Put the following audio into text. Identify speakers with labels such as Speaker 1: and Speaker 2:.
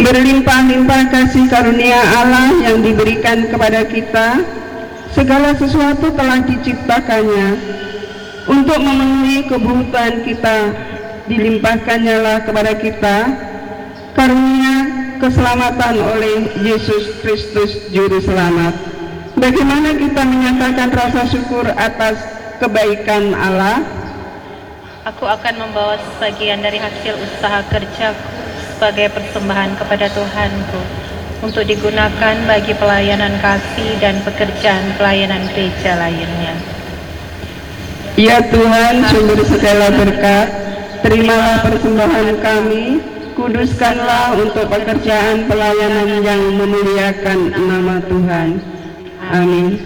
Speaker 1: Berlimpah-limpah kasih karunia Allah yang diberikan kepada kita, segala sesuatu telah diciptakannya untuk memenuhi kebutuhan kita. Dilimpahkannya lah kepada kita karunia keselamatan oleh Yesus Kristus Juru Selamat. Bagaimana kita menyatakan rasa syukur atas kebaikan Allah?
Speaker 2: Aku akan membawa sebagian dari hasil usaha kerjaku sebagai persembahan kepada Tuhanku untuk digunakan bagi pelayanan kasih dan pekerjaan pelayanan gereja lainnya.
Speaker 1: Ya Tuhan, sumber segala berkat, terimalah persembahan kami, kuduskanlah untuk pekerjaan pelayanan yang memuliakan nama Tuhan. Amin.